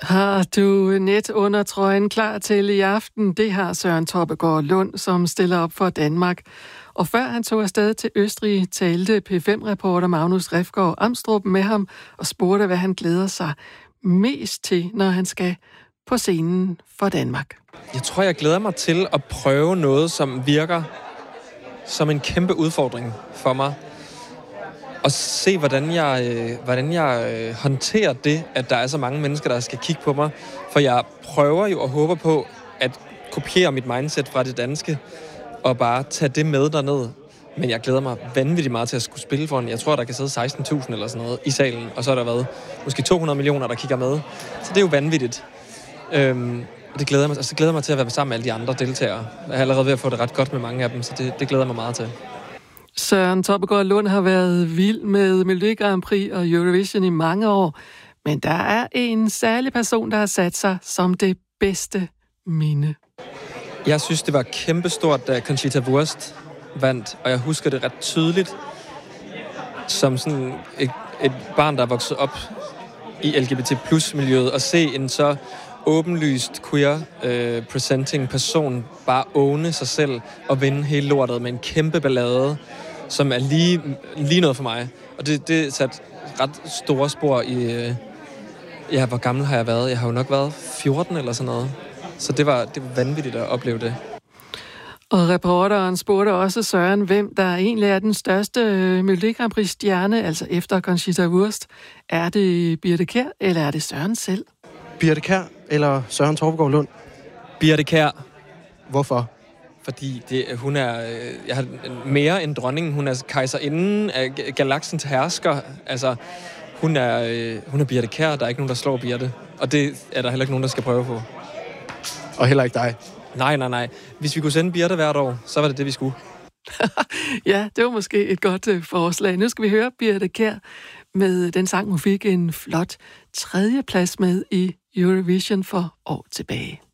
Har du net under trøjen klar til i aften? Det har Søren Troppegaard Lund, som stiller op for Danmark. Og før han tog afsted til Østrig, talte P5-reporter Magnus Refgaard Amstrup med ham og spurgte, hvad han glæder sig mest til, når han skal på scenen for Danmark. Jeg tror, jeg glæder mig til at prøve noget, som virker som en kæmpe udfordring for mig. Og se, hvordan jeg håndterer det, at der er så mange mennesker, der skal kigge på mig. For jeg prøver jo og håber på at kopiere mit mindset fra det danske, og bare tage det med derned. Men jeg glæder mig vanvittigt meget til at skulle spille for en. Jeg tror, der kan sidde 16.000 eller sådan noget i salen, og så har der været måske 200 millioner, der kigger med. Så det er jo vanvittigt. Det glæder jeg mig, og så glæder jeg mig til at være sammen med alle de andre deltagere. Jeg er allerede ved at få det ret godt med mange af dem, så det glæder jeg mig meget til. Søren Troppegaard Lund har været vild med Melodi Grand Prix og Eurovision i mange år, men der er en særlig person, der har sat sig som det bedste minde. Jeg synes, det var kæmpestort, da Conchita Wurst vandt, og jeg husker det ret tydeligt som sådan et barn, der er vokset op i LGBT+-miljøet, og se en så åbenlyst queer-presenting person bare åbne sig selv og vinde hele lortet med en kæmpe ballade, som er lige noget for mig. Og det satte ret store spor i... hvor gammel har jeg været? Jeg har jo nok været 14 eller sådan noget. Så det var vanvittigt at opleve det. Og reporteren spurgte også Søren, hvem der egentlig er den største Melodi Grand Prix-stjerne, altså efter Conchita Wurst. Er det Birthe Kjær, eller er det Søren selv? Birthe Kjær eller Søren Troppegaard Lund? Birthe Kjær. Hvorfor? Fordi hun er mere end dronningen. Hun er kejserinden af galaksens hersker. Altså, hun er Birthe Kjær. Der er ikke nogen, der slår Birthe. Og det er der heller ikke nogen, der skal prøve på. Og heller ikke dig? Nej. Hvis vi kunne sende Birthe hvert år, så var det vi skulle. Ja, det var måske et godt forslag. Nu skal vi høre Birthe Kjær med den sang, hun fik en flot 3. plads med i Eurovision for år tilbage.